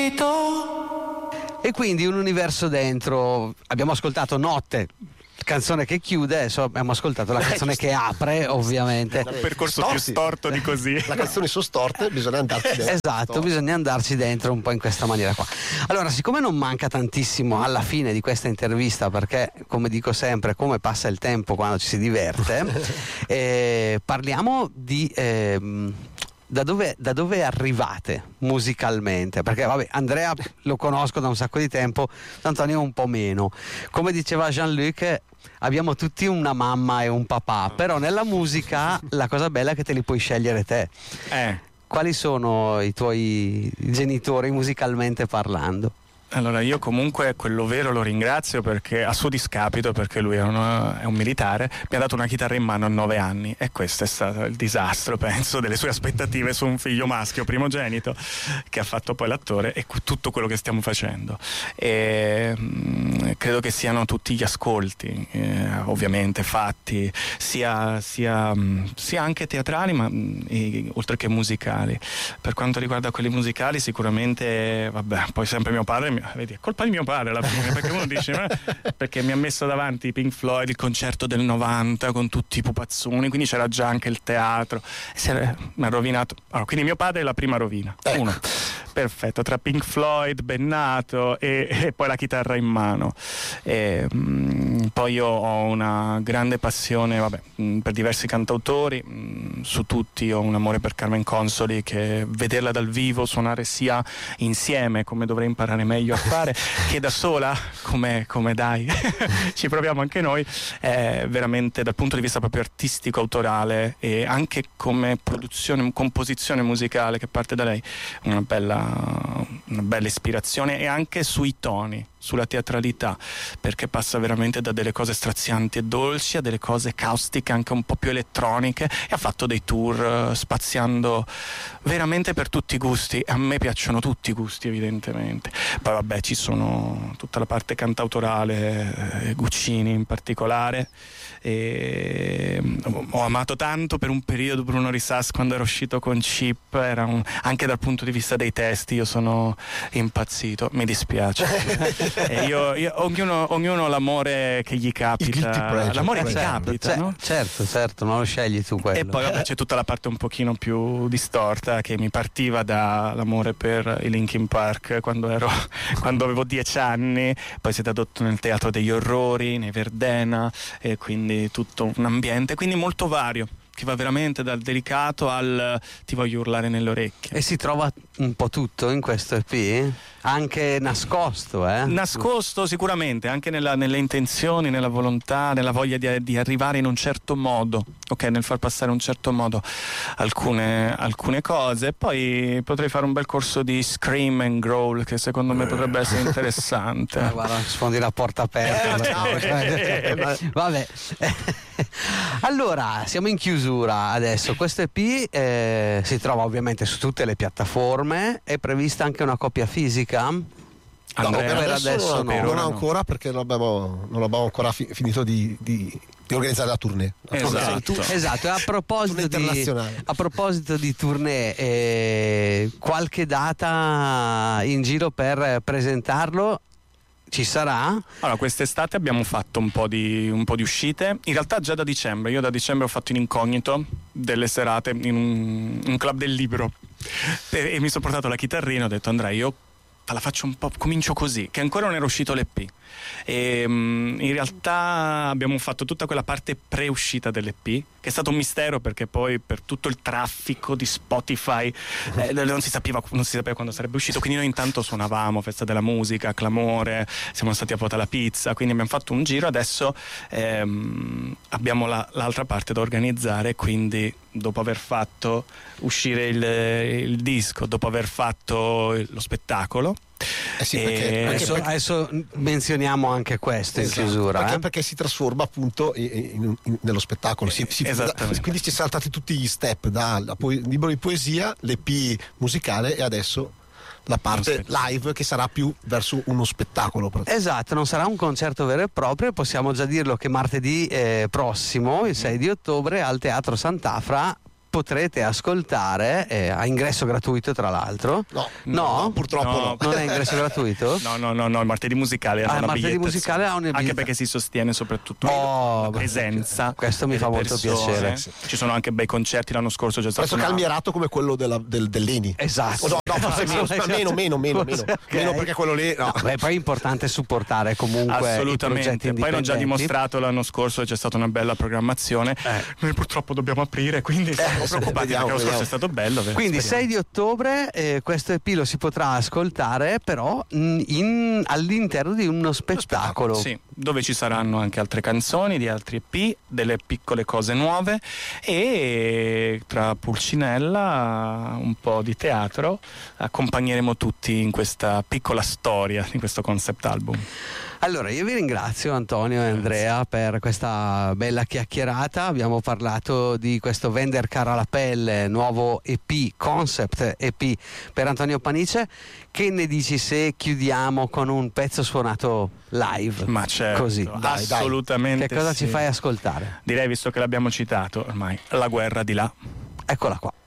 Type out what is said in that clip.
E quindi un universo dentro. Abbiamo ascoltato Notte, canzone che chiude, adesso abbiamo ascoltato la canzone che apre, ovviamente. Un percorso più storto di così. Le canzoni sono storte, bisogna andarci dentro. Esatto, bisogna andarci dentro un po' in questa maniera qua. Allora, siccome non manca tantissimo alla fine di questa intervista, perché come dico sempre, come passa il tempo quando ci si diverte, parliamo di da dove arrivate musicalmente, perché vabbè, Andrea lo conosco da un sacco di tempo, Antonio un po' meno. Come diceva Jean-Luc, abbiamo tutti una mamma e un papà, però nella musica la cosa bella è che te li puoi scegliere te. Quali sono i tuoi genitori musicalmente parlando? Allora, io comunque quello vero lo ringrazio, perché a suo discapito, perché lui è un militare, mi ha dato una chitarra in mano a 9 anni, e questo è stato il disastro, penso, delle sue aspettative su un figlio maschio primogenito, che ha fatto poi l'attore, e tutto quello che stiamo facendo. E credo che siano tutti gli ascolti, ovviamente fatti sia anche teatrali, ma oltre che musicali. Per quanto riguarda quelli musicali, sicuramente, vabbè, poi sempre mio padre, vedi, è colpa di mio padre alla fine, perché uno dice perché mi ha messo davanti i Pink Floyd, il concerto del 90 con tutti i pupazzoni, quindi c'era già anche il teatro, mi ha rovinato. Allora, quindi mio padre è la prima rovina. Uno, perfetto, tra Pink Floyd, Bennato e poi la chitarra in mano. Poi io ho una grande passione, per diversi cantautori, su tutti ho un amore per Carmen Consoli, che vederla dal vivo, suonare sia insieme, come dovrei imparare meglio a fare, che da sola, come dai ci proviamo anche noi, veramente dal punto di vista proprio artistico, autorale, e anche come produzione, composizione musicale che parte da lei, una bella ispirazione, e anche sui toni, sulla teatralità, perché passa veramente da delle cose strazianti e dolci a delle cose caustiche, anche un po' più elettroniche, e ha fatto dei tour spaziando veramente per tutti i gusti. A me piacciono tutti i gusti, evidentemente. Poi vabbè, ci sono tutta la parte cantautorale, Guccini in particolare, e ho amato tanto per un periodo Bruno Risas quando era uscito con Chip, anche dal punto di vista dei testi io sono impazzito, mi dispiace. Ognuno l'amore che gli capita, l'amore che capita, no? Certo, non lo scegli tu quello. E poi vabbè, c'è tutta la parte un pochino più distorta, che mi partiva dall'amore per i Linkin Park quando avevo 10 anni, poi si è tradotto nel Teatro degli Orrori, nei Verdena, e quindi tutto un ambiente quindi molto vario, che va veramente dal delicato al ti voglio urlare nelle orecchie. E si trova un po' tutto in questo EP? Anche nascosto, Nascosto sicuramente, anche nelle intenzioni, nella volontà, nella voglia di arrivare in un certo modo, nel far passare un certo modo alcune cose. Poi potrei fare un bel corso di scream and growl, che secondo me potrebbe essere interessante. Guarda, sfondi la porta aperta. Vabbè. Allora, siamo in chiusura adesso. Questo EP si trova ovviamente su tutte le piattaforme. È prevista anche una copia fisica? Andrea, per adesso no. Non ancora, perché non abbiamo ancora finito di organizzare la tournée. Esatto. A proposito di tournée, qualche data in giro per presentarlo ci sarà? Allora, quest'estate abbiamo fatto un po' di uscite, in realtà già da dicembre. Io da dicembre ho fatto in incognito delle serate in un club del libro, e mi sono portato la chitarrina, ho detto Andrea, io la faccio un po', comincio così, che ancora non era uscito l'EP, e in realtà abbiamo fatto tutta quella parte pre-uscita dell'EP, che è stato un mistero, perché poi per tutto il traffico di Spotify non si sapeva quando sarebbe uscito, quindi noi intanto suonavamo Festa della Musica, Clamore, siamo stati a Vota la Pizza, quindi abbiamo fatto un giro. Adesso abbiamo l'altra parte da organizzare, quindi dopo aver fatto uscire il disco, dopo aver fatto lo spettacolo, adesso menzioniamo anche questo in chiusura, perché si trasforma appunto nello spettacolo, quindi si sono saltati tutti gli step, libro di poesia, l'EP musicale, e adesso la parte live, che sarà più verso uno spettacolo. Esatto, non sarà un concerto vero e proprio. Possiamo già dirlo che martedì prossimo, il 6 di ottobre, al Teatro Sant'Afra potrete ascoltare a ingresso gratuito, tra l'altro. No, purtroppo no. Non è ingresso gratuito? No, il martedì musicale il martedì musicale ha una anche perché si sostiene soprattutto la presenza. Questo mi fa molto piacere. Ci sono anche bei concerti, l'anno scorso c'è stato calmierato come quello dell'Eni. Esatto. Forse meno perché quello lì poi è importante supportare comunque i progetti indipendenti. Poi hanno già dimostrato l'anno scorso che c'è stata una bella programmazione. Noi purtroppo dobbiamo aprire, quindi siamo preoccupati perché lo scorso è stato bello. Quindi 6 di ottobre questo EP lo si potrà ascoltare, però all'interno di uno spettacolo. Sì, dove ci saranno anche altre canzoni di altri EP, delle piccole cose nuove e tra Pulcinella un po' di teatro. Accompagneremo tutti in questa piccola storia, in questo concept album. Allora, io vi ringrazio Antonio e Andrea per questa bella chiacchierata. Abbiamo parlato di questo Vender cara la pelle, nuovo EP, concept EP per Antonio Panice. Che ne dici se chiudiamo con un pezzo suonato live? Ma certo, così. Assolutamente. Che cosa sì. ci fai ascoltare? Direi, visto che l'abbiamo citato ormai, La guerra di là. Eccola qua.